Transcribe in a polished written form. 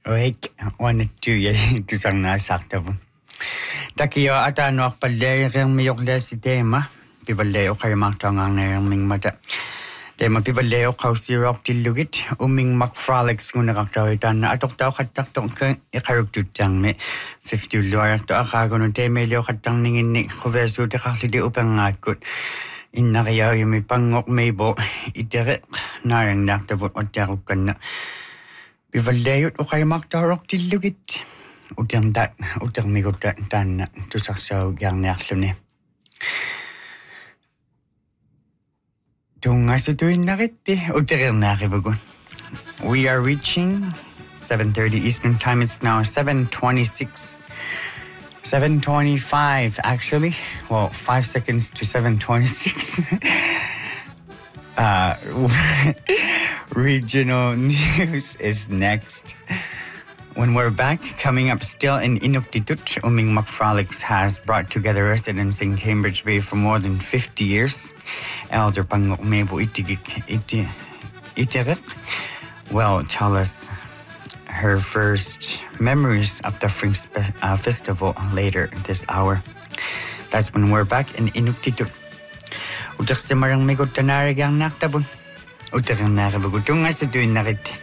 Oik, wanettu ja tusangaa saktavun. Takia atanuak palleereng miyokles teema. Pivalleo kaymaktangang ming mata. Teema pivalleo kausirok tillugit. Uming makfralex ngunakaktawitan na atoktaw kataktok ka ikarugtutang me. 50 luarak to akagono teema leo katang ningin ni kuversu te kaklidi upang ngakut. Innakiyaw yung may pangok maybo. Itirek narang naktavut o terukan na. Pivalleo o kaymaktarok tillugit. Utang migot tan tusaksaw yang naklune. Tungasutuin nakiti utang nakibagun. We are reaching 7:30 Eastern Time. It's now 7:26. 7:25 actually. Well, 5 seconds to 7:26. Regional news is next. When we're back, coming up still in Inuktitut, Uming Makfralex has brought together residents in Cambridge Bay for more than 50 years. Elder Pangok Mebo Itirik will tell us her first memories of the Spring Festival later this hour. That's when we're back in Inuktitut. Utak simarang migot tanarigang naktabun. Utak ang nakabagutungan sa tuwin nakit.